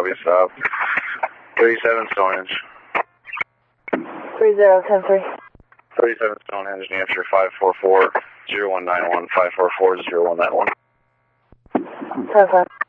copy, stop. 37 Stonehenge. 3010-3. 37 Stonehenge, New Hampshire, 544-0191, 544-0191. 10-5.